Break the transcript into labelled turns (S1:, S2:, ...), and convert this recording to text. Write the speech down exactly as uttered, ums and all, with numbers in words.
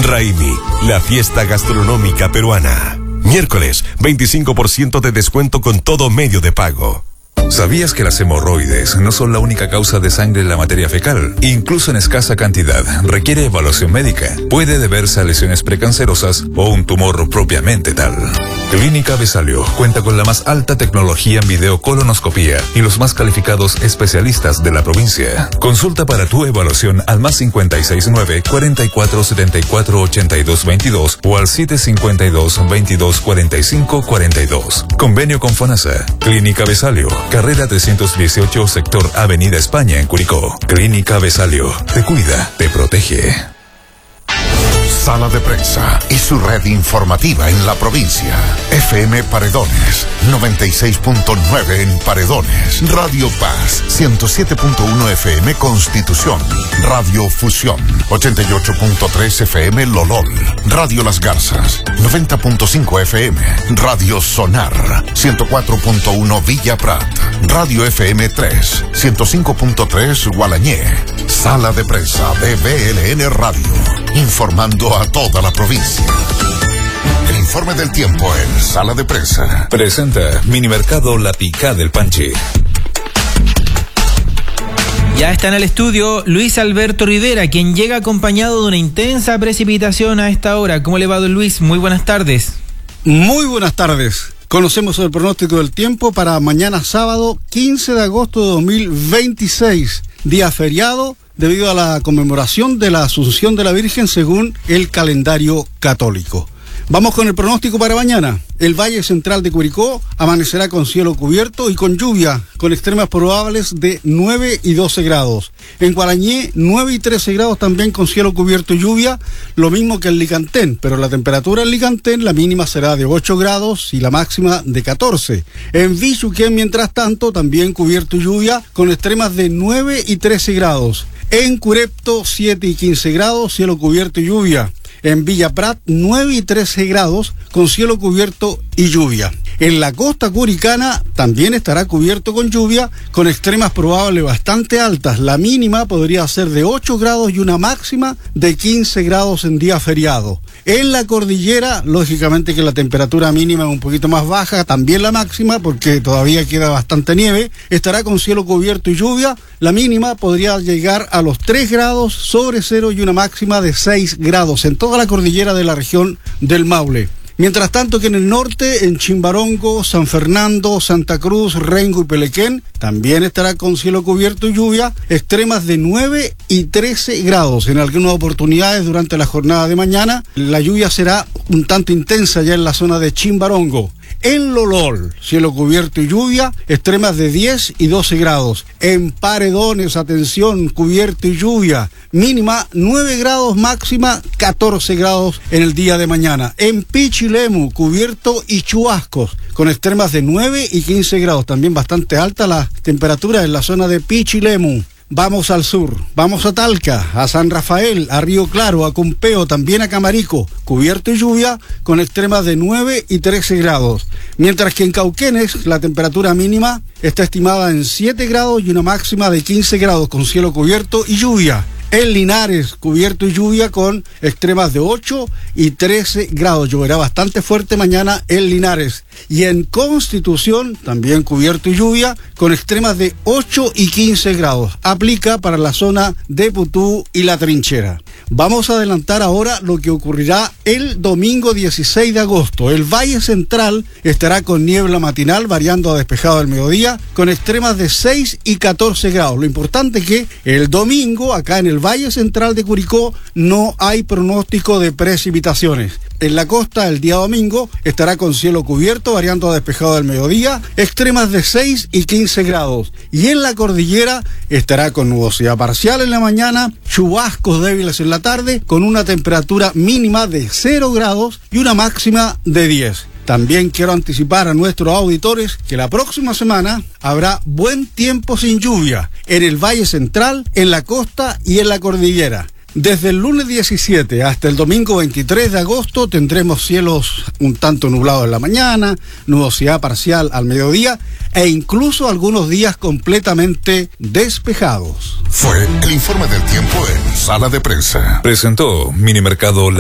S1: Raimi, la fiesta gastronómica peruana. Miércoles, veinticinco por ciento de descuento con todo medio de pago.
S2: ¿Sabías que las hemorroides no son la única causa de sangre en la materia fecal? Incluso en escasa cantidad, requiere evaluación médica. Puede deberse a lesiones precancerosas o un tumor propiamente tal. Clínica Besalio cuenta con la más alta tecnología en videocolonoscopía y los más calificados especialistas de la provincia. Consulta para tu evaluación al más cincuenta y seis nueve, cuarenta y cuatro setenta y cuatro ochenta y dos veintidós o al siete cincuenta y dos, veintidós cuarenta y cinco cuarenta y dos. Convenio con FONASA. Clínica Besalio, carrera trescientos dieciocho, sector Avenida España en Curicó. Clínica Besalio, te cuida, te protege.
S3: Sala de Prensa y su red informativa en la provincia. F M Paredones, noventa y seis punto nueve en Paredones. Radio Paz, ciento siete punto uno F M Constitución. Radio Fusión, ochenta y ocho punto tres F M Lolol. Radio Las Garzas, noventa punto cinco F M. Radio Sonar, ciento cuatro punto uno Villa Prat. Radio F M tres, ciento cinco punto tres Gualañé. Sala de Prensa de B L N Radio, informando a toda la provincia. El informe del tiempo en Sala de Prensa.
S2: Presenta Minimercado La Picá del Panchi.
S4: Ya está en el estudio Luis Alberto Rivera, quien llega acompañado de una intensa precipitación a esta hora. ¿Cómo le va, don Luis? Muy buenas tardes.
S5: Muy buenas tardes. Conocemos el pronóstico del tiempo para mañana sábado quince de agosto de dos mil veintiséis, día feriado debido a la conmemoración de la Asunción de la Virgen según el calendario católico. Vamos con el pronóstico para mañana. El Valle Central de Curicó amanecerá con cielo cubierto y con lluvia, con extremas probables de nueve y doce grados. En Gualañé, nueve y trece grados también con cielo cubierto y lluvia, lo mismo que en Licantén, pero la temperatura en Licantén, la mínima será de ocho grados y la máxima de catorce. En Vichuquén, mientras tanto, también cubierto y lluvia, con extremas de nueve y trece grados. En Curepto, siete y quince grados, cielo cubierto y lluvia. En Villa Prat, nueve y trece grados, con cielo cubierto y lluvia. En la costa curicana también estará cubierto con lluvia, con extremas probables bastante altas. La mínima podría ser de ocho grados y una máxima de quince grados en día feriado. En la cordillera, lógicamente que la temperatura mínima es un poquito más baja, también la máxima, porque todavía queda bastante nieve, estará con cielo cubierto y lluvia. La mínima podría llegar a los tres grados sobre cero y una máxima de seis grados en toda la cordillera de la región del Maule. Mientras tanto que en el norte, en Chimbarongo, San Fernando, Santa Cruz, Rengo y Pelequén, también estará con cielo cubierto y lluvia, extremas de nueve y trece grados. En algunas oportunidades durante la jornada de mañana, la lluvia será un tanto intensa ya en la zona de Chimbarongo. En Lolol, cielo cubierto y lluvia, extremas de diez y doce grados. En Paredones, atención, cubierto y lluvia, mínima nueve grados, máxima catorce grados en el día de mañana. En Pichilemu, cubierto y chubascos, con extremas de nueve y quince grados, también bastante alta la temperatura en la zona de Pichilemu. Vamos al sur, vamos a Talca, a San Rafael, a Río Claro, a Cumpeo, también a Camarico, cubierto y lluvia, con extremas de nueve y trece grados. Mientras que en Cauquenes la temperatura mínima está estimada en siete grados y una máxima de quince grados, con cielo cubierto y lluvia. En Linares, cubierto y lluvia con extremas de ocho y trece grados. Lloverá bastante fuerte mañana en Linares. Y en Constitución, también cubierto y lluvia con extremas de ocho y quince grados. Aplica para la zona de Putú y La Trinchera. Vamos a adelantar ahora lo que ocurrirá el domingo dieciséis de agosto. El Valle Central estará con niebla matinal, variando a despejado al mediodía, con extremas de seis y catorce grados. Lo importante es que el domingo, acá en el Valle Central de Curicó, no hay pronóstico de precipitaciones. En la costa, el día domingo, estará con cielo cubierto, variando a despejado al mediodía, extremas de seis y quince grados. Y en la cordillera, estará con nubosidad parcial en la mañana, chubascos débiles en la tarde, con una temperatura mínima de cero grados y una máxima de diez. También quiero anticipar a nuestros auditores que la próxima semana habrá buen tiempo sin lluvia en el Valle Central, en la costa y en la cordillera. Desde el lunes diecisiete hasta el domingo veintitrés de agosto tendremos cielos un tanto nublados en la mañana, nubosidad parcial al mediodía e incluso algunos días completamente despejados.
S3: Fue el informe del tiempo en Sala de Prensa.
S2: Presentó Minimercado